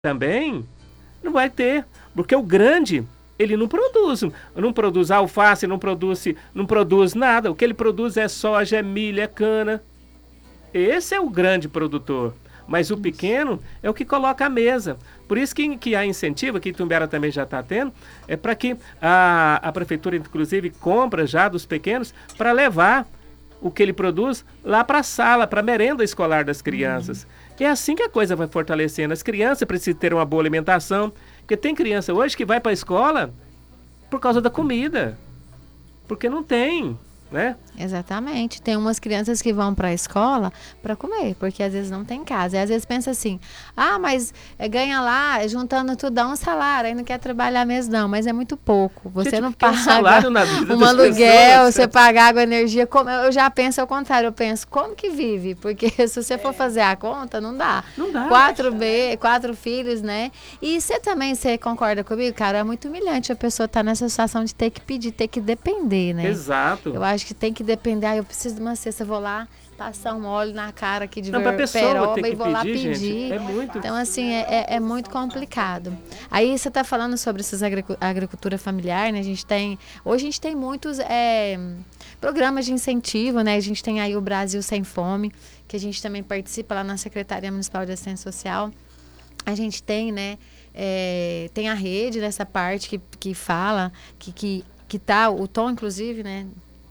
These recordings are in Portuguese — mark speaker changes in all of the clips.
Speaker 1: também, não vai ter, porque o grande, ele não produz alface, não produz nada, o que ele produz é soja, é milho, é cana. Esse é o grande produtor, mas o pequeno é o que coloca a mesa. Por isso que há incentivo, que Itumbera também já está tendo, é para que a prefeitura, inclusive, compra já dos pequenos para levar o que ele produz lá para a sala, para a merenda escolar das crianças. É assim que a coisa vai fortalecendo. As crianças precisam ter uma boa alimentação, porque tem criança hoje que vai para a escola por causa da comida, porque não tem, né?
Speaker 2: Exatamente. Tem umas crianças que vão para a escola para comer, porque às vezes não tem casa. E às vezes pensa assim, mas ganha lá, juntando tudo, dá um salário, aí não quer trabalhar mesmo não, mas é muito pouco. Você não paga um aluguel, você paga água, energia. Eu já penso ao contrário, eu penso, como que vive? Porque se você for fazer a conta, não dá.
Speaker 1: Não dá.
Speaker 2: 4 filhos, né? E você concorda comigo, cara? É muito humilhante a pessoa estar nessa situação de ter que pedir, ter que depender, né?
Speaker 1: Exato.
Speaker 2: Eu acho que tem que depender, eu preciso de uma cesta, eu vou lá passar um óleo na cara aqui de
Speaker 1: peroba
Speaker 2: e vou lá pedir.
Speaker 1: Gente, é muito...
Speaker 2: Então, assim, é muito complicado. Aí você está falando sobre essas agricultura familiar, né? Hoje a gente tem muitos programas de incentivo, né? A gente tem aí o Brasil Sem Fome, que a gente também participa lá na Secretaria Municipal de Assistência Social. A gente tem, né? Tem a rede nessa parte que fala, que tá, o Tom, inclusive, né?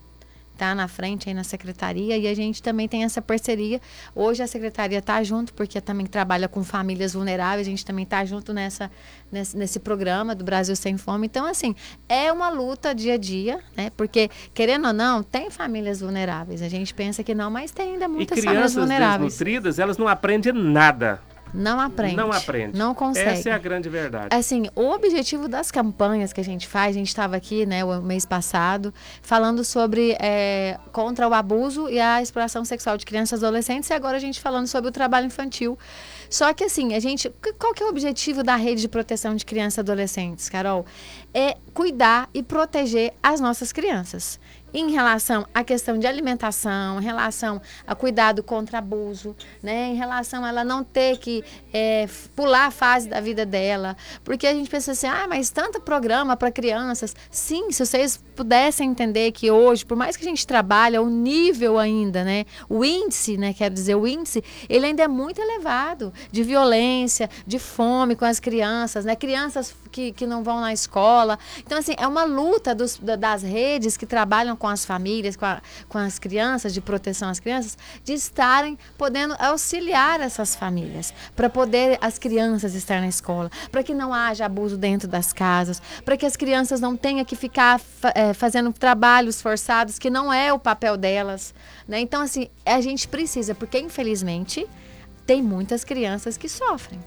Speaker 2: Tá na frente aí na secretaria, e a gente também tem essa parceria. Hoje a secretaria está junto, porque também trabalha com famílias vulneráveis, a gente também está junto nesse programa do Brasil Sem Fome. Então, assim, é uma luta dia a dia, né? Porque, querendo ou não, tem famílias vulneráveis. A gente pensa que não, mas tem ainda muitas famílias vulneráveis.
Speaker 1: E crianças desnutridas, elas não aprendem nada.
Speaker 2: Não aprende.
Speaker 1: Não aprende.
Speaker 2: Não consegue.
Speaker 1: Essa é a grande verdade.
Speaker 2: Assim, o objetivo das campanhas que a gente faz, a gente estava aqui, né, o mês passado, falando sobre contra o abuso e a exploração sexual de crianças e adolescentes, e agora a gente falando sobre o trabalho infantil. Só que assim, qual que é o objetivo da rede de proteção de crianças e adolescentes, Carol? É cuidar e proteger as nossas crianças. Em relação à questão de alimentação, em relação a cuidado contra abuso, né? Em relação a ela não ter que pular a fase da vida dela. Porque a gente pensa assim, mas tanto programa para crianças. Sim, se vocês pudessem entender que hoje, por mais que a gente trabalhe, o nível ainda, né? O índice, né? Quero dizer, o índice, ele ainda é muito elevado de violência, de fome com as crianças, né? Crianças que não vão na escola. Então, assim, é uma luta das redes que trabalham com as famílias, com as crianças, de proteção às crianças, de estarem podendo auxiliar essas famílias, para poder as crianças estar na escola, para que não haja abuso dentro das casas, para que as crianças não tenham que ficar fazendo trabalhos forçados, que não é o papel delas, né? Então, assim, a gente precisa, porque infelizmente tem muitas crianças que sofrem.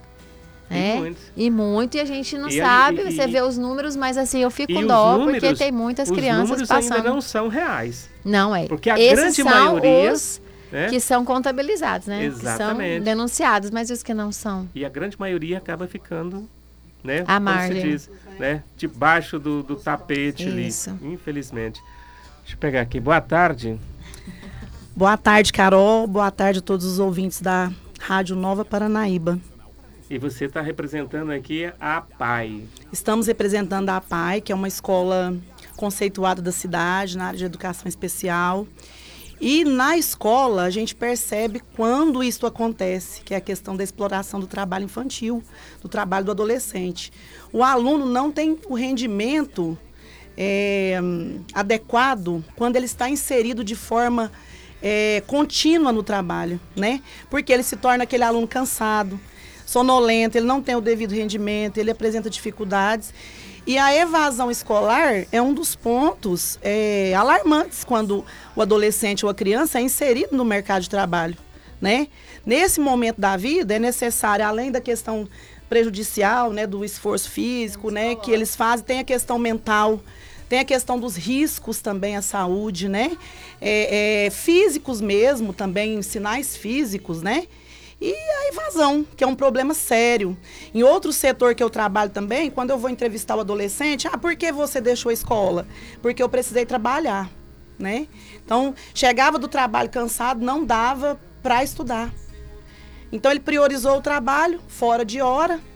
Speaker 2: E a gente não sabe, você vê os números, mas assim, eu fico com dó, porque tem muitas crianças passando.
Speaker 1: Os números ainda não são reais.
Speaker 2: Não é.
Speaker 1: Porque a grande maioria...
Speaker 2: que são contabilizados, né?
Speaker 1: Exatamente.
Speaker 2: Que são denunciados, mas e os que não são?
Speaker 1: E a grande maioria acaba ficando, né?
Speaker 2: À margem.
Speaker 1: Como se diz, né? Debaixo do tapete
Speaker 2: Isso.
Speaker 1: ali, infelizmente. Deixa eu pegar aqui. Boa tarde.
Speaker 3: Boa tarde, Carol. Boa tarde a todos os ouvintes da Rádio Nova Paranaíba.
Speaker 1: E você está representando aqui a PAI.
Speaker 3: Estamos representando a PAI, que é uma escola conceituada da cidade, na área de educação especial. E na escola a gente percebe quando isso acontece, que é a questão da exploração do trabalho infantil, do trabalho do adolescente. O aluno não tem o rendimento adequado quando ele está inserido de forma contínua no trabalho, né? Porque ele se torna aquele aluno cansado, sonolento, ele não tem o devido rendimento, ele apresenta dificuldades. E a evasão escolar é um dos pontos alarmantes quando o adolescente ou a criança é inserido no mercado de trabalho, né? Nesse momento da vida é necessário, além da questão prejudicial, né, do esforço físico, né, que eles fazem, tem a questão mental, tem a questão dos riscos também à saúde, né? Físicos mesmo, também sinais físicos, né? E a evasão, que é um problema sério. Em outro setor que eu trabalho também, quando eu vou entrevistar o adolescente, por que você deixou a escola? Porque eu precisei trabalhar, né? Então, chegava do trabalho cansado, não dava para estudar. Então, ele priorizou o trabalho fora de hora,